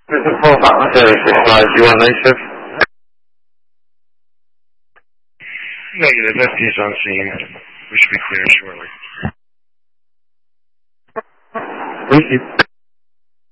There's a full back service this side. Do you want night shift? Negative. FD's on scene. We should be clear shortly. Thank you.